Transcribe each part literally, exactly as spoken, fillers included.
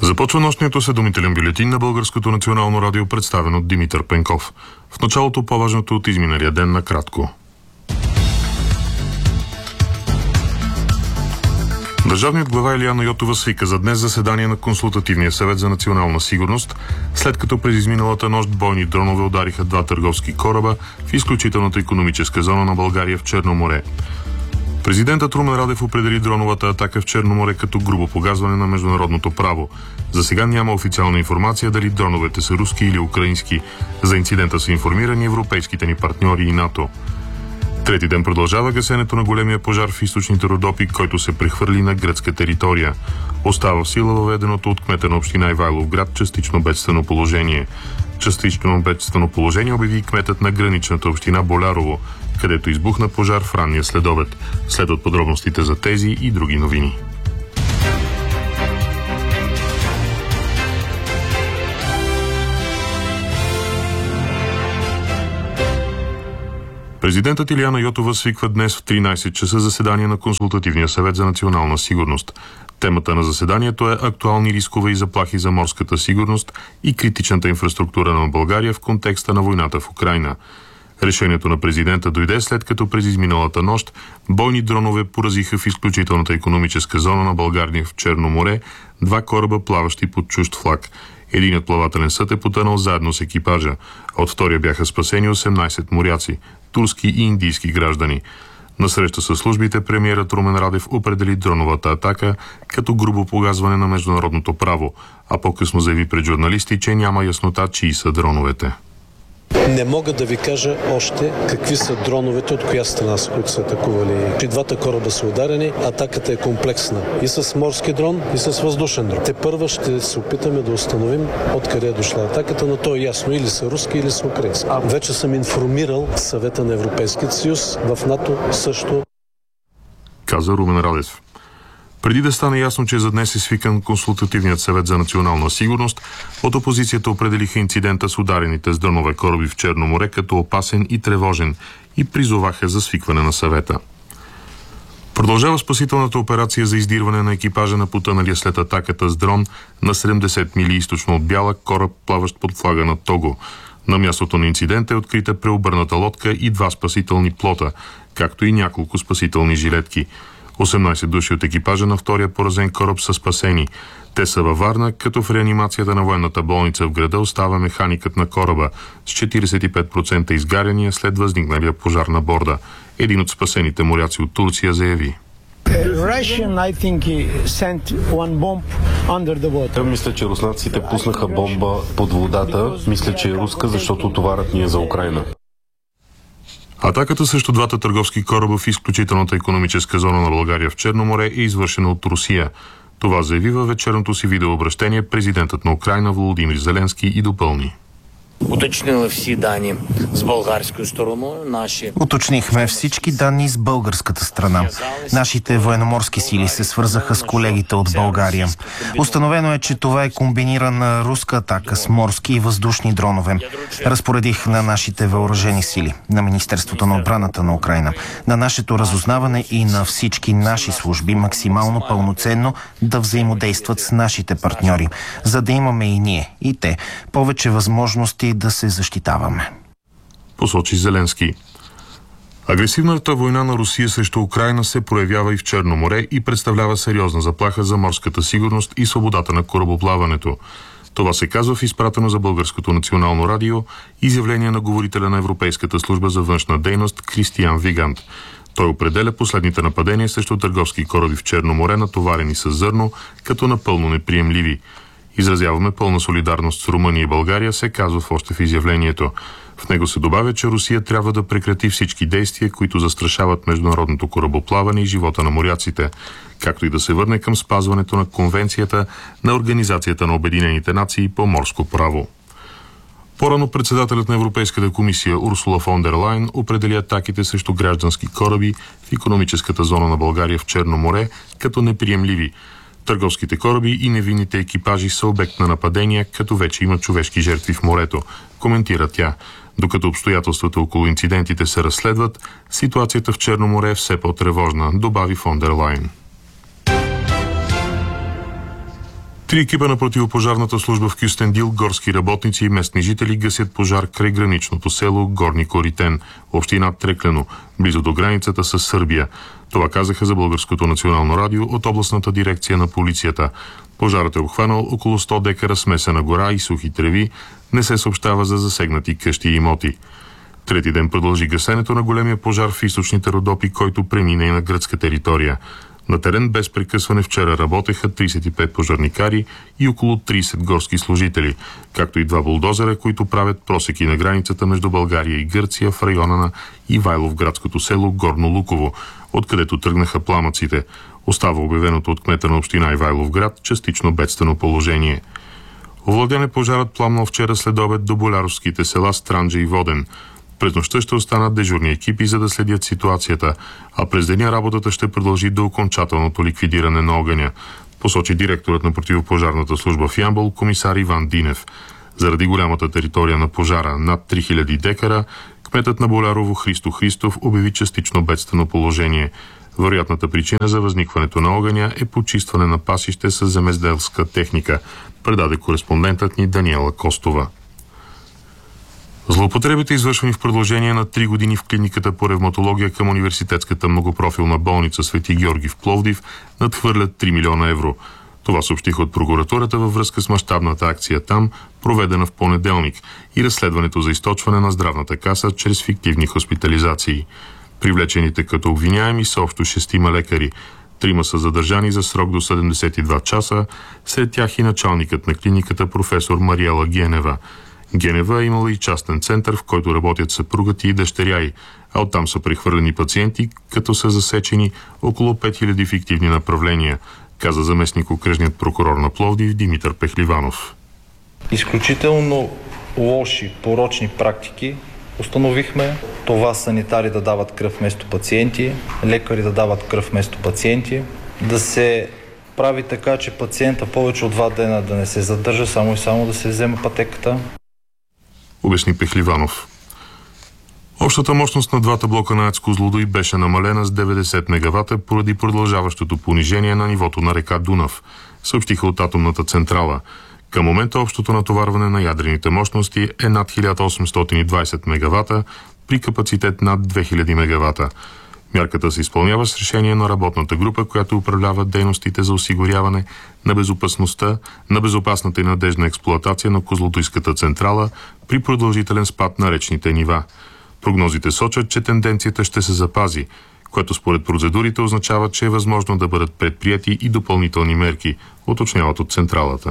Започва нощният осведомителен бюлетин на Българското национално радио, представен от Димитър Пенков. В началото по-важното от изминалия ден накратко. Държавният глава Илияна Йотова свика за днес заседание на Консултативния съвет за национална сигурност, след като през изминалата нощ бойни дронове удариха два търговски кораба в изключителната икономическа зона на България в Черно море. Президентът Румен Радев определи дроновата атака в Черно море като грубо погазване на международното право. За сега няма официална информация дали дроновете са руски или украински. За инцидента са информирани европейските ни партньори и НАТО. Трети ден продължава гасенето на големия пожар в източните Родопи, който се прехвърли на гръцка територия. Остава в сила въведеното от кмета на община Ивайловград частично бедствено положение. Частично бедствено положение обяви кметът на граничната община Болярово, където избухна пожар в ранния следобед. Следват подробностите за тези и други новини. Президентът Илияна Йотова свиква днес в тринайсет часа заседание на Консултативния съвет за национална сигурност. Темата на заседанието е актуални рискове и заплахи за морската сигурност и критичната инфраструктура на България в контекста на войната в Украйна. Решението на президента дойде след като през изминалата нощ бойни дронове поразиха в изключителната икономическа зона на България в Черно море два кораба, плаващи под чужд флаг. Единият плавателен съд е потънал заедно с екипажа, а от втория бяха спасени осемнайсет моряци, турски и индийски граждани. На среща с службите премиерът Румен Радев определи дроновата атака като грубо погазване на международното право, а по-късно заяви пред журналисти, че няма яснота чии са дроновете. Не мога да ви кажа още какви са дроновете, от коя страна са, които са атакували. При двата кораба са ударени, атаката е комплексна. И с морски дрон, и с въздушен дрон. Те първа ще се опитаме да установим откъде е дошла атаката, но то е ясно, или са руски, или са украински. Вече съм информирал Съвета на Европейския съюз, в НАТО също. Каза Румен Радев. Преди да стане ясно, че за днес е свикан Консултативният съвет за национална сигурност, от опозицията определиха инцидента с ударените с дронове кораби в Черно море като опасен и тревожен и призоваха за свикване на съвета. Продължава спасителната операция за издирване на екипажа на потъналия след атаката с дрон на седемдесет мили източно от Бяла кораб, плаващ под флага на Того. На мястото на инцидента е открита преобърната лодка и два спасителни плота, както и няколко спасителни жилетки. осемнайсет души от екипажа на втория поразен кораб са спасени. Те са във Варна, като в реанимацията на военната болница в града остава механикът на кораба с четирийсет и пет процента изгаряния след възникналия пожар на борда. Един от спасените моряци от Турция заяви: Мисля, че руснаците пуснаха бомба под водата. Мисля, че е руска, защото товарът ни е за Украйна. Атаката срещу двата търговски кораба в изключителната икономическа зона на България в Черно море е извършена от Русия. Това заяви във вечерното си видеообращение президентът на Украйна Володимир Зеленски и допълни: Уточнили всі дані з болгарською стороною. Наші Уточнихме всички данни с българската страна. Нашите военноморски сили се свързаха с колегите от България. Установено е, че това е комбинирана руска атака с морски и въздушни дронове. Разпоредих на нашите въоръжени сили, на Министерството на отбраната на Украйна, на нашето разузнаване и на всички наши служби максимално пълноценно да взаимодействат с нашите партньори, за да имаме и ние, и те, повече възможности да се защитаваме. Посочи Зеленски. Агресивната война на Русия срещу Украйна се проявява и в Черно море и представлява сериозна заплаха за морската сигурност и свободата на корабоплаването. Това се казва в изпратено за Българското национално радио изявление на говорителя на Европейската служба за външна дейност Кристиан Вигант. Той определя последните нападения срещу търговски кораби в Черно море, натоварени с зърно, като напълно неприемливи. Изразяваме пълна солидарност с Румъния и България, се казва в още в изявлението. В него се добавя, че Русия трябва да прекрати всички действия, които застрашават международното корабоплаване и живота на моряците, както и да се върне към спазването на Конвенцията на Организацията на Обединените нации по морско право. По-рано председателят на Европейската комисия Урсула фон дер Лайен определи атаките срещу граждански кораби в икономическата зона на България в Черно море като неприемливи. Търговските кораби и невинните екипажи са обект на нападения, като вече има човешки жертви в морето, коментира тя. Докато обстоятелствата около инцидентите се разследват, ситуацията в Черно море е все по-тревожна, добави фон дер Лайен. Три екипа на противопожарната служба в Кюстендил, горски работници и местни жители гасят пожар край граничното село Горни Коритен, община Треклено, близо до границата с Сърбия. Това казаха за Българското национално радио от областната дирекция на полицията. Пожарът е обхванал около сто декара смесена гора и сухи треви. Не се съобщава за засегнати къщи и имоти. Трети ден продължи гасенето на големия пожар в източните Родопи, който премина и на гръцка територия. На терен без прекъсване вчера работеха тридесет и пет пожарникари и около тридесет горски служители, както и два булдозера, които правят просеки на границата между България и Гърция в района на Ивайловградското село Горно Луково, откъдето тръгнаха пламъците. Остава обявеното от кмета на община Ивайловград частично бедствено положение. Овладен е пожарът пламнал вчера след обед до боляровските села Странджа и Воден. През нощта ще останат дежурни екипи, за да следят ситуацията, а през деня работата ще продължи до окончателното ликвидиране на огъня, посочи директорът на противопожарната служба в Ямбол, комисар Иван Динев. Заради голямата територия на пожара, над три хиляди декара, кметът на Болярово Христо Христов обяви частично бедствено положение. Вероятната причина за възникването на огъня е почистване на пасище с земеделска техника, предаде кореспондентът ни Даниела Костова. Злоупотребите, извършвани в продължение на три години в клиниката по ревматология към Университетската многопрофилна болница Свети Георги в Пловдив, надхвърлят три милиона евро. Това съобщиха от прокуратурата във връзка с мащабната акция там, проведена в понеделник, и разследването за източване на здравната каса чрез фиктивни хоспитализации. Привлечените като обвиняеми са общо шестима лекари. Трима са задържани за срок до седемдесет и два часа, сред тях и началникът на клиниката професор Мариела Генева. Генева е имала и частен център, в който работят съпругът и дъщеря й, а оттам са прехвърлени пациенти, като са засечени около пет хиляди фиктивни направления, каза заместник окръжният прокурор на Пловдив Димитър Пехливанов. Изключително лоши, порочни практики установихме. Това санитари да дават кръв вместо пациенти, лекари да дават кръв вместо пациенти, да се прави така, че пациента повече от два дена да не се задържа, само и само да се вземе пътеката. Обясни Пехливанов. Общата мощност на двата блока на АЕЦ Козлодуй беше намалена с деветдесет мегавата поради продължаващото понижение на нивото на река Дунав, съобщиха от атомната централа. Към момента общото натоварване на ядрените мощности е над хиляда осемстотин и двадесет мегавата при капацитет над две хиляди мегавата. Мярката се изпълнява с решение на работната група, която управлява дейностите за осигуряване на безопасността, на безопасната и надежна експлоатация на Козлодуйската централа при продължителен спад на речните нива. Прогнозите сочат, че тенденцията ще се запази, което според процедурите означава, че е възможно да бъдат предприяти и допълнителни мерки, уточняват от централата.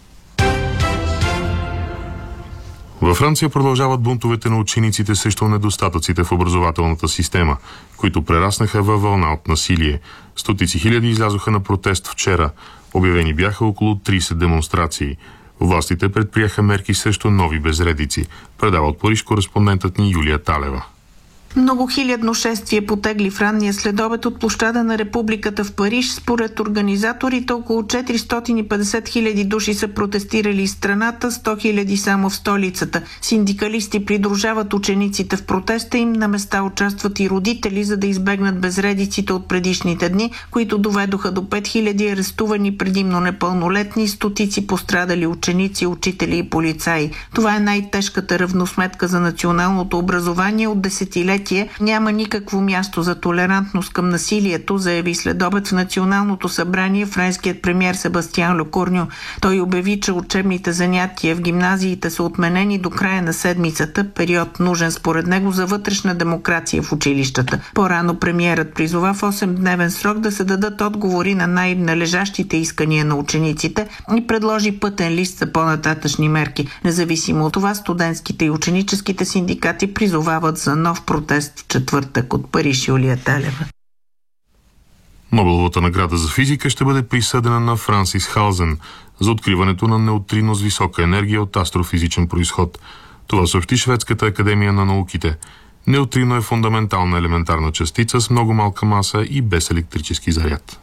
Във Франция продължават бунтовете на учениците срещу недостатъците в образователната система, които прераснаха във вълна от насилие. Стотици хиляди излязоха на протест вчера. Обявени бяха около тридесет демонстрации. Властите предприеха мерки срещу нови безредици, предава от Париж кореспондентът ни Юлия Талева. Многохилядно шествие потегли в ранния следобед от площада на Републиката в Париж. Според организаторите около четиристотин и петдесет хиляди души са протестирали из страната, сто хиляди само в столицата. Синдикалисти придружават учениците в протеста им, на места участват и родители, за да избегнат безредиците от предишните дни, които доведоха до пет хиляди арестувани, предимно непълнолетни, стотици пострадали ученици, учители и полицаи. Това е най-тежката равносметка за националното образование от десетилетия. Няма никакво място за толерантност към насилието, заяви следобед в Националното събрание френският премиер Себастиан Лекорньо. Той обяви, че учебните занятия в гимназиите са отменени до края на седмицата, период нужен според него за вътрешна демокрация в училищата. По-рано премиерът призова в осемдневен срок да се дадат отговори на най-належащите искания на учениците и предложи пътен лист за по-нататъчни мерки. Независимо от това, студентските и ученическите синдикати призовават за нов протест в четвъртък. От Париж, Юлия Талева. Нобеловата награда за физика ще бъде присъдена на Франсис Халзен за откриването на неутрино с висока енергия от астрофизичен произход. Това съобщи Шведската академия на науките. Неутрино е фундаментална елементарна частица с много малка маса и без електрически заряд.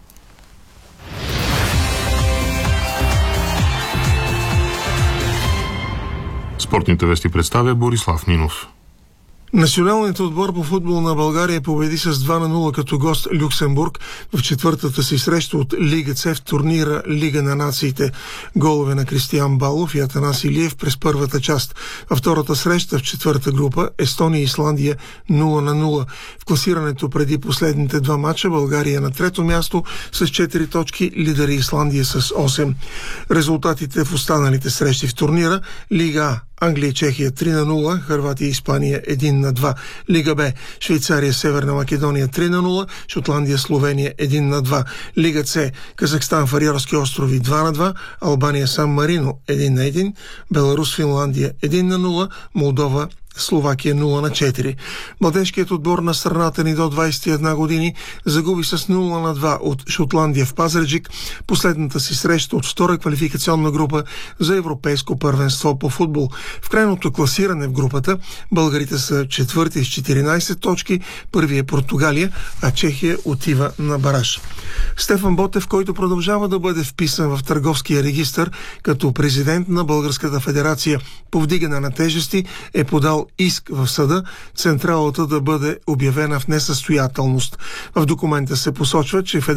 Спортните вести представя Борислав Нинов. Националният отбор по футбол на България победи с два на нула като гост Люксембург в четвъртата си среща от Лига С в турнира Лига на нациите. Голове на Кристиян Балов и Атанас Илиев през първата част. Във втората среща в четвърта група Естония и Исландия нула на нула. В класирането преди последните два мача България на трето място с четири точки, лидери Исландия с осем. Резултатите в останалите срещи в турнира: Лига А Англия и Чехия три на нула, Хърватия и Испания едно на два. Лига Б Швейцария Северна Македония три на нула, Шотландия Словения едно на два. Лига С Казахстан Фариорски острови два на два, Албания Сан Марино едно на едно, Беларус Финландия едно на нула, Молдова Словакия нула на четири. Младежкият отбор на страната ни до двадесет и една години загуби с нула на два от Шотландия в Пазарджик последната си среща от втора квалификационна група за европейско първенство по футбол. В крайното класиране в групата българите са четвърти с четиринадесет точки, първи е Португалия, а Чехия отива на бараж. Стефан Ботев, който продължава да бъде вписан в търговския регистър като президент на Българската федерация по вдигане на тежести, е подал иск в съда централата да бъде обявена в несъстоятелност. В документа се посочва, че